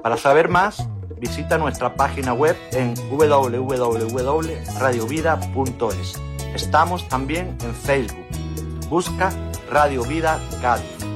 Para saber más, visita nuestra página web en www.radiovida.es. Estamos también en Facebook. Busca Radio Vida Cádiz.